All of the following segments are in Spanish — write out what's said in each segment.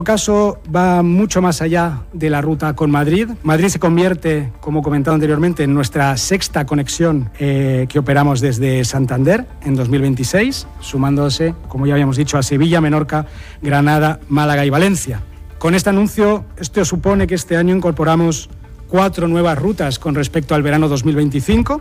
caso va mucho más allá de la ruta con Madrid. Madrid se convierte, como comentado anteriormente, en nuestra sexta conexión que operamos desde Santander en 2026, sumándose, como ya habíamos dicho, a Sevilla, Menorca, Granada, Málaga y Valencia. Con este anuncio, esto supone que este año incorporamos 4 nuevas rutas con respecto al verano 2025.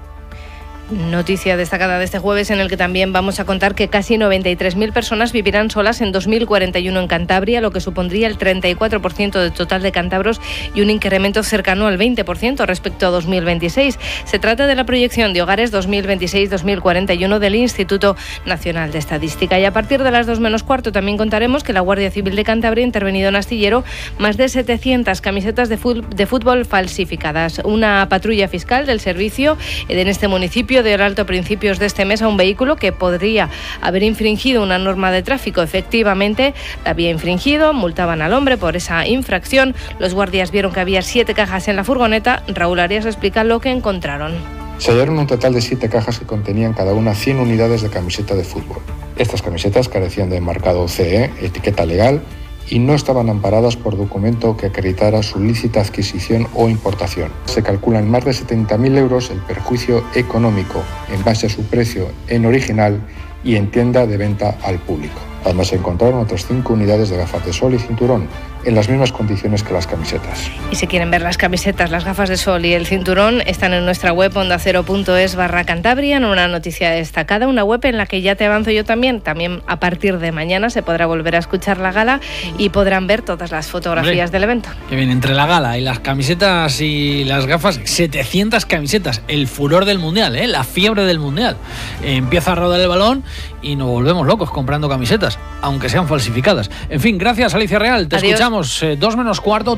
Noticia destacada de este jueves, en el que también vamos a contar que casi 93.000 personas vivirán solas en 2041 en Cantabria, lo que supondría el 34% del total de cántabros y un incremento cercano al 20% respecto a 2026. Se trata de la proyección de hogares 2026-2041 del Instituto Nacional de Estadística. Y a partir de las 2 menos cuarto también contaremos que la Guardia Civil de Cantabria ha intervenido en Astillero más de 700 camisetas de fútbol falsificadas. Una patrulla fiscal del servicio en este municipio de Alto a principios de este mes a un vehículo que podría haber infringido una norma de tráfico. Efectivamente, la había infringido, multaban al hombre por esa infracción. Los guardias vieron que había 7 cajas en la furgoneta. Raúl Arias explica lo que encontraron. Se hallaron un total de 7 cajas que contenían cada una 100 unidades de camiseta de fútbol. Estas camisetas carecían de marcado CE, etiqueta legal, y no estaban amparadas por documento que acreditara su lícita adquisición o importación. Se calculan más de 70.000 euros el perjuicio económico en base a su precio en original y en tienda de venta al público. Además se encontraron otras 5 unidades de gafas de sol y cinturón en las mismas condiciones que las camisetas. Y si quieren ver las camisetas, las gafas de sol y el cinturón, están en nuestra web ondacero.es/Cantabria, en una noticia destacada, una web en la que ya te avanzo yo también a partir de mañana se podrá volver a escuchar la gala y podrán ver todas las fotografías del evento. Que bien, entre la gala y las camisetas y las gafas, 700 camisetas, el furor del Mundial, la fiebre del Mundial. Empieza a rodar el balón y nos volvemos locos comprando camisetas, aunque sean falsificadas. En fin, gracias Alicia Real, te escuchamos 2 menos cuarto,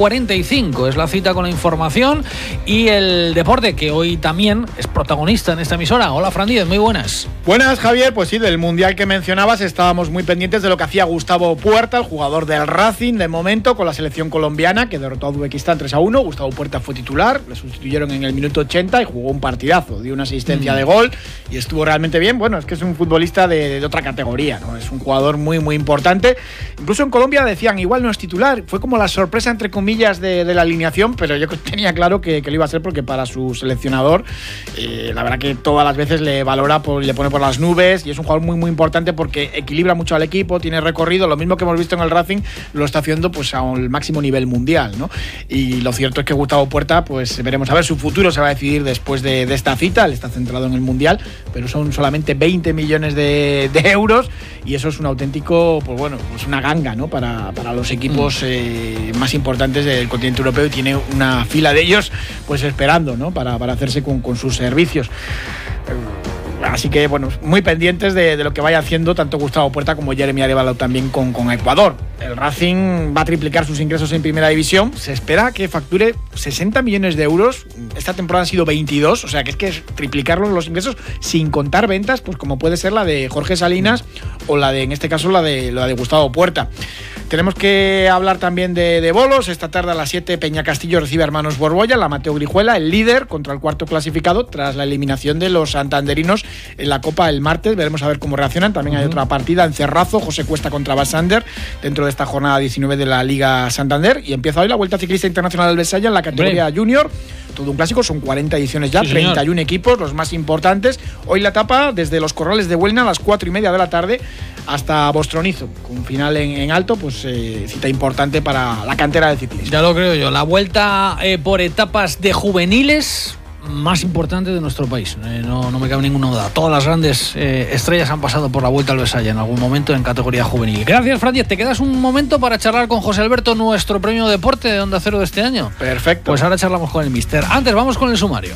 13:45 es la cita con la información y el deporte, que hoy también es protagonista en esta emisora. Hola Fran Díez, muy buenas. Buenas Javier, pues sí, del Mundial que mencionabas estábamos muy pendientes de lo que hacía Gustavo Puerta, el jugador del Racing de momento con la selección colombiana, que derrotó a Uzbekistán 3-1. Gustavo Puerta fue titular, le sustituyeron en el minuto 80 y jugó un partidazo, dio una asistencia de gol y estuvo realmente bien. Bueno, es que es un futbolista de otra categoría, ¿no? Es un jugador muy muy importante. Incluso en Colombia decían, igual no es titular, fue como la sorpresa entre comillas de la alineación, pero yo tenía claro que lo iba a ser, porque para su seleccionador la verdad que todas las veces le valora y le pone por las nubes, y es un jugador muy muy importante porque equilibra mucho al equipo, tiene recorrido, lo mismo que hemos visto en el Racing lo está haciendo pues al máximo nivel mundial, ¿no? Y lo cierto es que Gustavo Puerta, pues veremos a ver, su futuro se va a decidir después de esta cita. Él está centrado en el Mundial, pero son solamente 20 millones de euros, y eso es un auténtico, pues bueno, pues una ganga, ¿no? Para los equipos más importantes del continente europeo, y tiene una fila de ellos pues esperando, ¿no? para hacerse con sus servicios. Así que, bueno, muy pendientes de lo que vaya haciendo tanto Gustavo Puerta como Jeremy Arévalo también con Ecuador. El Racing va a triplicar sus ingresos en Primera División. Se espera que facture 60 millones de euros. Esta temporada han sido 22, o sea que es triplicarlos los ingresos sin contar ventas, pues como puede ser la de Jorge Salinas o la de, en este caso, la de Gustavo Puerta. Tenemos que hablar también de bolos. Esta tarde a las 7 Peña Castillo recibe a Hermanos Borbolla, la Mateo Grijuela, el líder, contra el cuarto clasificado tras la eliminación de los santanderinos en la Copa el martes. Veremos a ver cómo reaccionan. También hay otra partida en Cerrazo, José Cuesta contra Basander, dentro de esta jornada 19 de la Liga Santander. Y empieza hoy la Vuelta Ciclista Internacional del Besaya en la categoría Junior. Todo un clásico, son 40 ediciones ya, sí, 31 equipos, los más importantes. Hoy la etapa desde los Corrales de Huelna a las 4:30 de la tarde hasta Bostronizo, con final en alto, pues cita importante para la cantera del ciclismo. Ya lo creo yo, la vuelta por etapas de juveniles más importante de nuestro país, no me cabe ninguna duda. Todas las grandes estrellas han pasado por la Vuelta al Besaya en algún momento en categoría juvenil. Gracias, Fran Díez. ¿Te quedas un momento para charlar con José Alberto, nuestro premio deporte de Onda Cero de este año? Perfecto. Pues ahora charlamos con el míster. Antes vamos con el sumario.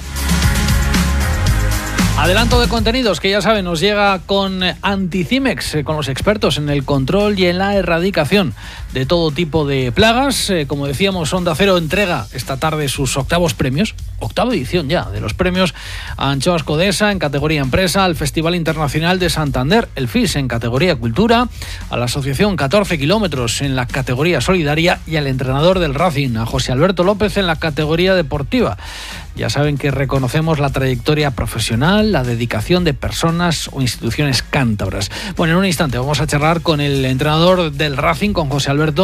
Adelanto de contenidos que ya saben, nos llega con Anticimex, con los expertos en el control y en la erradicación de todo tipo de plagas. Como decíamos, Onda Cero entrega esta tarde sus octavos premios, octava edición ya de los premios a Anchoas Codesa en categoría empresa, al Festival Internacional de Santander, el FIS en categoría cultura, a la Asociación 14 kilómetros en la categoría solidaria y al entrenador del Racing, a José Alberto López, en la categoría deportiva. Ya saben que reconocemos la trayectoria profesional, la dedicación de personas o instituciones cántabras. Bueno, en un instante vamos a charlar con el entrenador del Racing, con José Alberto